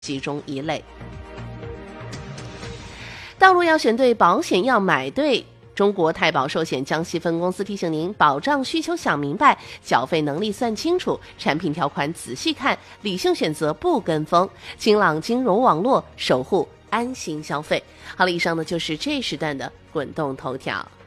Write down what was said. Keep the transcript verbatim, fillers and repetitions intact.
其中一类。道路要选对，保险要买对。中国太保寿险江西分公司提醒您：保障需求想明白，缴费能力算清楚，产品条款仔细看，理性选择不跟风。清朗金融网络，守护安心消费。好了，以上呢就是这一时段的滚动头条。